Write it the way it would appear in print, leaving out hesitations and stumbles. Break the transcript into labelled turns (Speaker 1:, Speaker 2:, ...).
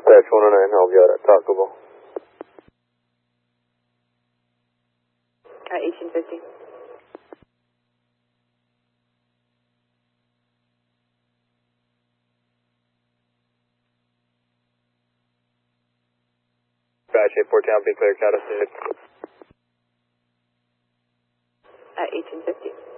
Speaker 1: Dispatch 109, help you out at Taco Bell.
Speaker 2: 1850.
Speaker 1: Dispatch 814, be clear, Cata 6.
Speaker 2: 1850.